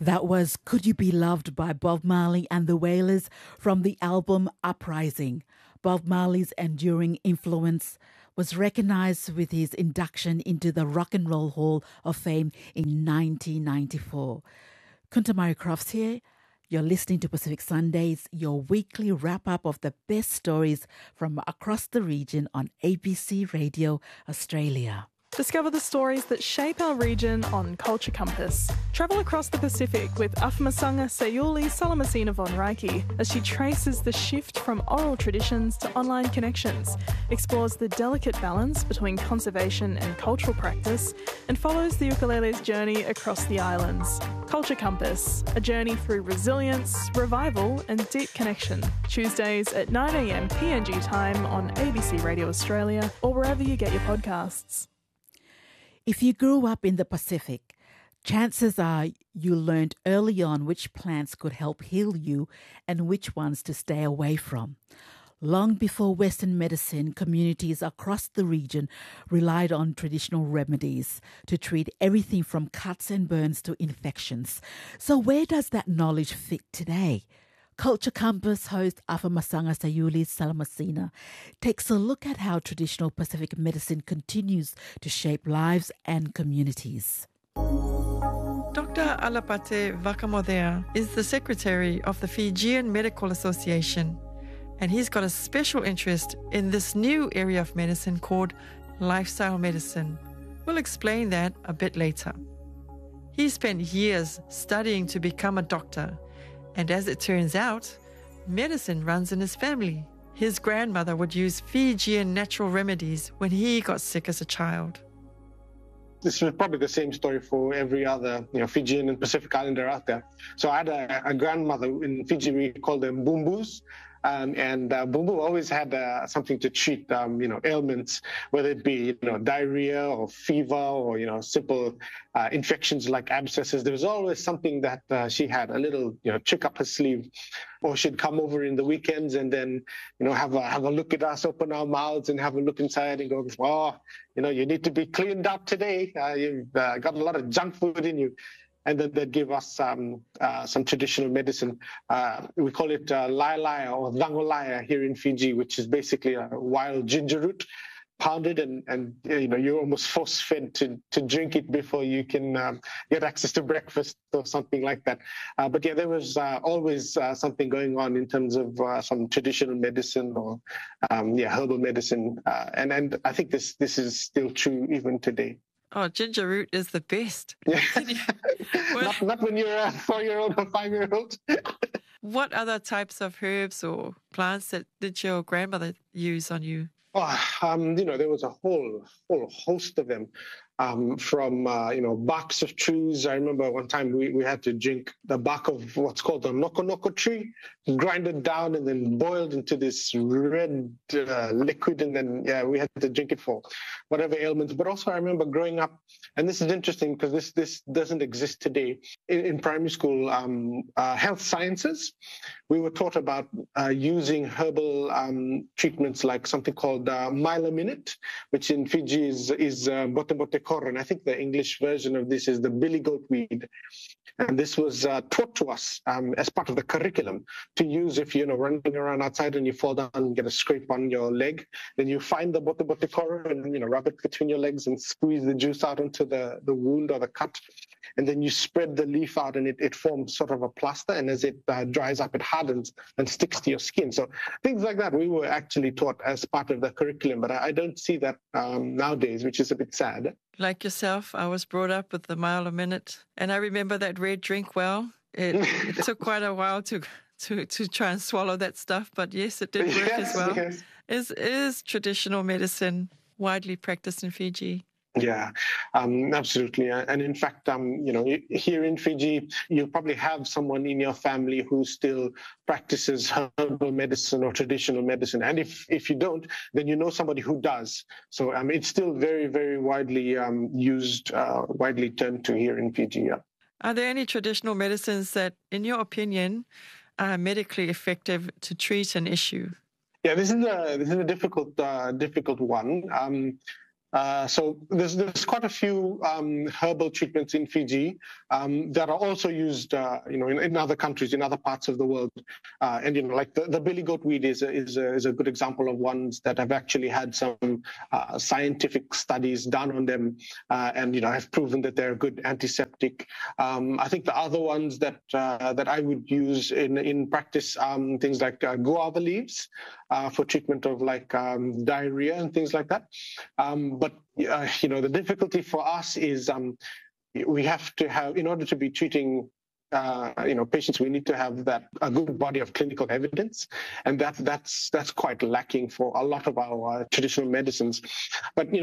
That was Could You Be Loved by Bob Marley and the Wailers from the album Uprising. Bob Marley's enduring influence was recognised with his induction into the Rock and Roll Hall of Fame in 1994. Kunta Murray Crofts here. You're listening to Pacific Sundays, your weekly wrap-up of the best stories from across the region on ABC Radio Australia. Discover the stories that shape our region on Culture Compass. Travel across the Pacific with Afamasanga Sayuli Salamasina von Reiki as she traces the shift from oral traditions to online connections, explores the delicate balance between conservation and cultural practice, and follows the ukulele's journey across the islands. Culture Compass, a journey through resilience, revival and deep connection. Tuesdays at 9 a.m. PNG time on ABC Radio Australia or wherever you get your podcasts. If you grew up in the Pacific, chances are you learned early on which plants could help heal you and which ones to stay away from. Long before Western medicine, communities across the region relied on traditional remedies to treat everything from cuts and burns to infections. So where does that knowledge fit today? Culture Compass host Afamasanga Sayuli Salamasina takes a look at how traditional Pacific medicine continues to shape lives and communities. Dr. Alapate Vakamodea is the secretary of the Fijian Medical Association, and he's got a special interest in this new area of medicine called lifestyle medicine. We'll explain that a bit later. He spent years studying to become a doctor. And as it turns out, medicine runs in his family. His grandmother would use Fijian natural remedies when he got sick as a child. This is probably the same story for every other Fijian and Pacific Islander out there. So I had a grandmother in Fiji, we call them bumbus. And Bumbu always had something to treat, ailments, whether it be, diarrhea or fever or, simple infections like abscesses. There was always something that she had, a little, trick up her sleeve. Or she'd come over in the weekends and then, have a look at us, open our mouths and have a look inside and go, oh, you need to be cleaned up today. You've got a lot of junk food in you. And then they'd give us some traditional medicine. We call it lailaya or dangolaya here in Fiji, which is basically a wild ginger root, pounded, and you're almost force-fed to drink it before you can get access to breakfast or something like that. But yeah, there was always something going on in terms of some traditional medicine or herbal medicine, and I think this is still true even today. Oh, ginger root is the best. Yeah. not when you're a 4-year-old or 5-year-old. What other types of herbs or plants that did your grandmother use on you? Oh, there was a whole host of them. From barks of trees. I remember one time we had to drink the bark of what's called the noko tree, grind it down and then boiled into this red liquid, and then we had to drink it for whatever ailments. But also I remember growing up, and this is interesting because this doesn't exist today. In primary school, health sciences, we were taught about using herbal treatments like something called Mylaminate, which in Fiji is bote and I think the English version of this is the billy goat weed. And this was taught to us as part of the curriculum to use if you're running around outside and you fall down and get a scrape on your leg. Then you find the bote koro and rub it between your legs and squeeze the juice out into the wound or the cut. And then you spread the leaf out and it forms sort of a plaster. And as it dries up, it hardens and sticks to your skin. So things like that we were actually taught as part of the curriculum. But I don't see that nowadays, which is a bit sad. Like yourself, I was brought up with the Mylaminate, and I remember that red drink well. It took quite a while to try and swallow that stuff, but yes, it did work as well. Yes. Is traditional medicine widely practiced in Fiji? Yeah, absolutely. And in fact, here in Fiji, you probably have someone in your family who still practices herbal medicine or traditional medicine. And if you don't, then you know somebody who does. So it's still very, very widely used, widely turned to here in Fiji. Yeah. Are there any traditional medicines that, in your opinion, are medically effective to treat an issue? Yeah, this is a difficult one. So there's quite a few herbal treatments in Fiji that are also used, in other countries, in other parts of the world. And like the billy goat weed is a good example of ones that have actually had some scientific studies done on them, and have proven that they're a good antiseptic. I think the other ones that I would use in practice, things like guava leaves for treatment of like diarrhea and things like that. But the difficulty for us is we have to have, in order to be treating patients, we need to have a good body of clinical evidence, and that's quite lacking for a lot of our traditional medicines. But